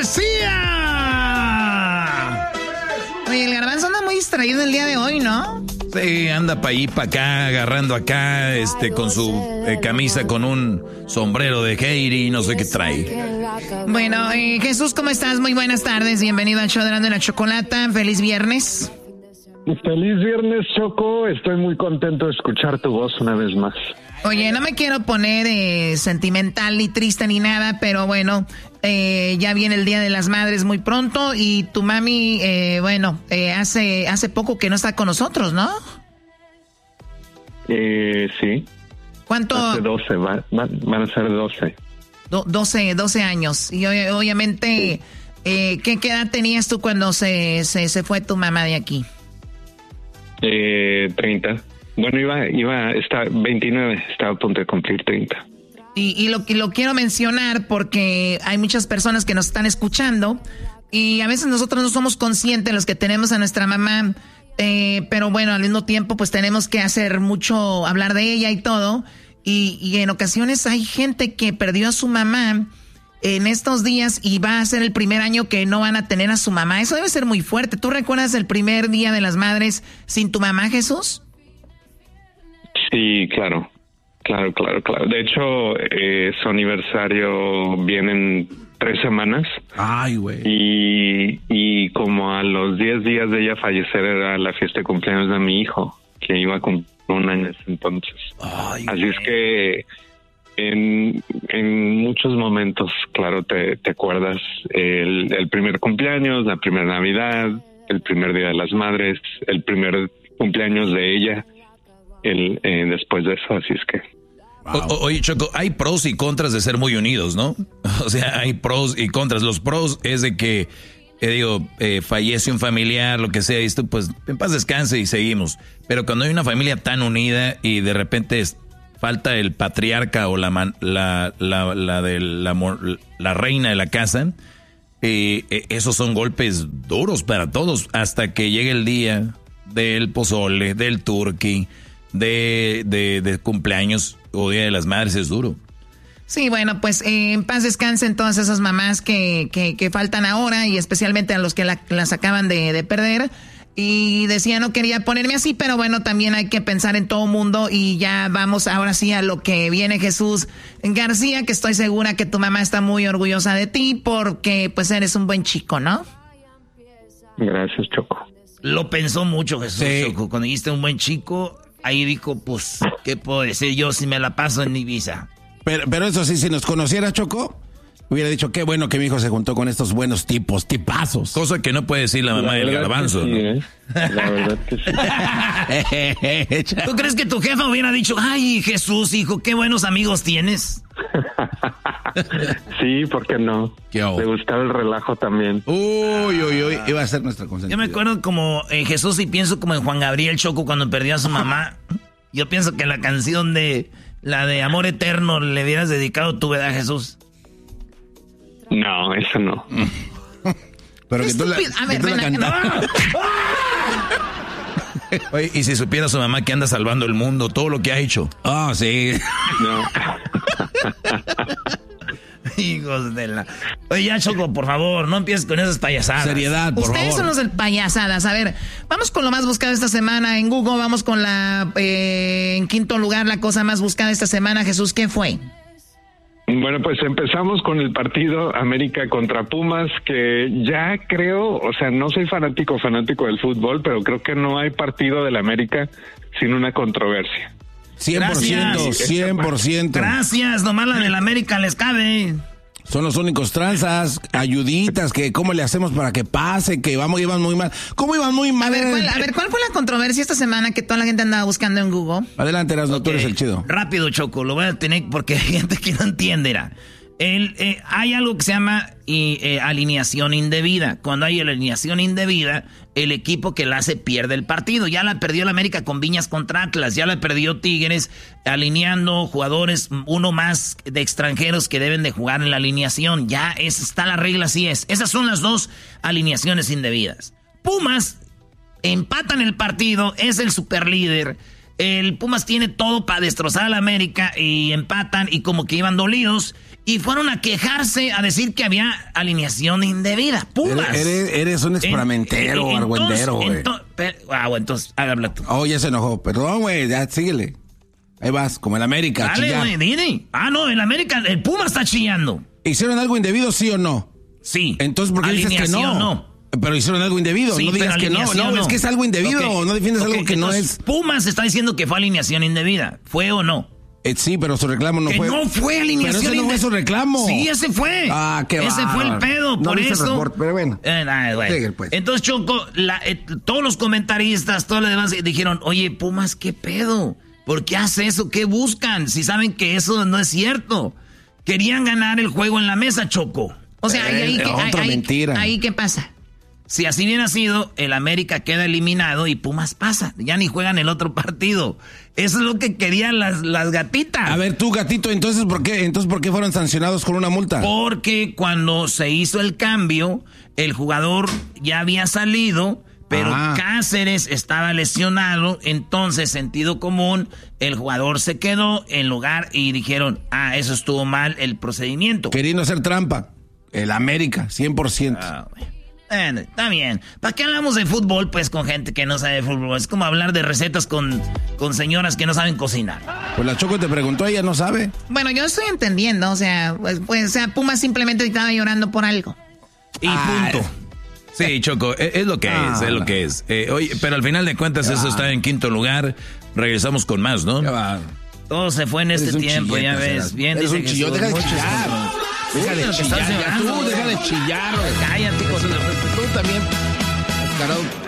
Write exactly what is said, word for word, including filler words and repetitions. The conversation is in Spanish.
García. Oye, el Garbanzo anda muy distraído el día de hoy, ¿no? Sí, anda para allí, para acá, agarrando acá, este, con su eh, camisa con un sombrero de Heidi, no sé qué trae. Bueno, eh, Jesús, ¿cómo estás? Muy buenas tardes, bienvenido al show de Erasmo y la Chocolata, feliz viernes. Feliz viernes, Choco, estoy muy contento de escuchar tu voz una vez más. Oye, no me quiero poner eh, sentimental ni triste ni nada, pero bueno, eh, ya viene el Día de las Madres muy pronto y tu mami, eh, bueno, eh, hace hace poco que no está con nosotros, ¿no? Eh, sí. ¿Cuánto? Hace doce, va, va, van a ser doce. Do, doce, doce años. Y ob- obviamente, sí. eh, ¿qué, ¿qué edad tenías tú cuando se, se, se fue tu mamá de aquí? Eh, treinta. Bueno, iba, iba, está veintinueve, estaba a punto de cumplir treinta. Y, y lo, lo quiero mencionar porque hay muchas personas que nos están escuchando y a veces nosotros no somos conscientes, los que tenemos a nuestra mamá, eh, pero bueno, al mismo tiempo pues tenemos que hacer mucho, hablar de ella y todo. Y, y en ocasiones hay gente que perdió a su mamá en estos días y va a ser el primer año que no van a tener a su mamá. Eso debe ser muy fuerte. ¿Tú recuerdas el primer Día de las Madres sin tu mamá, Jesús? Sí, claro, claro, claro, claro. De hecho, eh, su aniversario viene en tres semanas. Ay, güey. Y, y como a los diez días de ella fallecer era la fiesta de cumpleaños de mi hijo, que iba a cumplir un año entonces. Ay, Así es que en, en muchos momentos, claro, te, te acuerdas el, el primer cumpleaños, la primera Navidad, el primer Día de las Madres, el primer cumpleaños de ella. El, eh, después de eso, así es que... Wow. O, oye, Choco, hay pros y contras de ser muy unidos, ¿no? O sea, hay pros y contras. Los pros es de que, eh, digo, eh, fallece un familiar, lo que sea, y esto, pues, en paz descanse y seguimos. Pero cuando hay una familia tan unida y de repente es, falta el patriarca o la man, la, la, la, de la, la reina de la casa, eh, eh, esos son golpes duros para todos, hasta que llegue el día del pozole, del turkey, De, de, de cumpleaños o Día de las Madres. Es duro. Sí, bueno, pues eh, en paz descansen todas esas mamás que, que, que faltan ahora y especialmente a los que la, las acaban de, de perder. Y decía, no quería ponerme así, pero bueno, también hay que pensar en todo mundo y ya vamos ahora sí a lo que viene, Jesús García, que estoy segura que tu mamá está muy orgullosa de ti porque pues eres un buen chico, ¿no? Gracias, Choco. Lo pensó mucho, Jesús, sí. Choco. Cuando dijiste un buen chico, ahí dijo, pues, ¿qué puedo decir yo si me la paso en Ibiza? Pero, pero eso sí, si nos conociera, Choco, hubiera dicho, qué bueno que mi hijo se juntó con estos buenos tipos, tipazos. Cosa que no puede decir la mamá La del verdad garbanzo, que sí, ¿no? ¿eh? La verdad que sí. ¿Tú crees que tu jefa hubiera dicho, ay, Jesús, hijo, qué buenos amigos tienes? Sí, ¿por qué no? ¿Qué Le gustaba el relajo también. Uy, uy, uy, iba a ser nuestra consentida. Yo me acuerdo como en Jesús y pienso como en Juan Gabriel, Choco, cuando perdió a su mamá. Yo pienso que la canción de, la de Amor Eterno, le hubieras dedicado tú, ¿verdad, Jesús? No, eso no. Pero que tú la, A ver, que tú la ven acá. cantaras. Oye, y si supiera su mamá que anda salvando el mundo, todo lo que ha hecho. Ah, oh, sí. No. Hijos de la... Oye, ya, Choco, por favor, no empieces con esas payasadas. Seriedad, por Ustedes favor. son los de payasadas. A ver, vamos con lo más buscado esta semana en Google. Vamos con la, eh, en quinto lugar, la cosa más buscada esta semana. Jesús, ¿qué fue? Bueno, pues empezamos con el partido América contra Pumas, que ya creo, o sea, no soy fanático, fanático del fútbol, pero creo que no hay partido del América sin una controversia. cien por ciento, Gracias. cien por ciento. Gracias, nomás la del América les cabe. Son los únicos tranzas, ayuditas, que cómo le hacemos para que pase, que vamos, iban muy mal. ¿Cómo iban muy mal? A ver, ¿cuál, a ver, ¿cuál fue la controversia esta semana que toda la gente andaba buscando en Google? Adelante, Erasmo, tú Ok, eres el chido. Rápido, Choco, lo voy a tener porque hay gente que no entiende. Era. El, eh, hay algo que se llama y, eh, alineación indebida. Cuando hay alineación indebida, el equipo que la hace pierde el partido. Ya la perdió el América con Viñas contra Atlas, ya la perdió Tigres alineando jugadores, uno más de extranjeros que deben de jugar en la alineación. Ya es, está la regla, así es. Esas son las dos alineaciones indebidas. Pumas empatan el partido, es el superlíder. El Pumas tiene todo para destrozar a la América y empatan y como que iban dolidos y fueron a quejarse, a decir que había alineación indebida. Pumas. Eres, eres un experimentero, en, argüendero, güey. Ento, ah, bueno, entonces, habla tú. Oh, ya se enojó. Perdón, güey, ya síguele. Ahí vas, como el América. Dale, güey, dile. Ah, no, el América, el Puma está chillando. ¿Hicieron algo indebido, sí o no? Sí. Entonces, ¿por qué dices que no? no. Pero hicieron algo indebido. Sí, no digas que no. No, no, es que es algo indebido. Okay. No defiendes okay. algo que entonces, no es. Pumas está diciendo que fue alineación indebida. ¿Fue o no? Eh, sí, pero su reclamo no que fue. No fue alineación indebida. Pero ese no fue su reclamo. Sí, ese fue. Ah, qué va. Ese fue el pedo. No por eso. Report, pero bueno. Eh, nah, bueno. Sigue, pues. Entonces, Choco, la, eh, todos los comentaristas, todos los demás dijeron, oye, Pumas, ¿qué pedo? ¿Por qué hace eso? ¿Qué buscan? Si saben que eso no es cierto. Querían ganar el juego en la mesa, Choco. O sea, ahí, ahí, eh, ahí, otra ahí, mentira. Ahí, ¿qué pasa? Si así hubiera sido, el América queda eliminado y Pumas pasa. Ya ni juegan el otro partido. Eso es lo que querían las, las gatitas. A ver, tú, gatito, entonces ¿por qué, entonces ¿por qué fueron sancionados con una multa? Porque cuando se hizo el cambio, el jugador ya había salido, pero ah. Cáceres estaba lesionado. Entonces, sentido común, el jugador se quedó en lugar y dijeron, ah, eso estuvo mal el procedimiento. Queriendo hacer trampa. El América, cien por ciento. Ah, bueno, está bien. ¿Para qué hablamos de fútbol, pues, con gente que no sabe de fútbol? Es como hablar de recetas con, con señoras que no saben cocinar. Pues la Choco te preguntó, ella no sabe. Bueno, yo estoy entendiendo, o sea, pues, pues o sea, Pumas simplemente estaba llorando por algo. Y ah, punto. Sí, Choco, es, es lo que ah, es, es lo que es. Eh, oye, pero al final de cuentas eso está en quinto lugar. Regresamos con más, ¿no? Todo se fue en este tiempo, chilleta, ya ves. Serás. Bien, eres dice un chillón, deja de chillar. Deja de chillar, ya tú, deja de chillar. Cállate, tú también, Carol.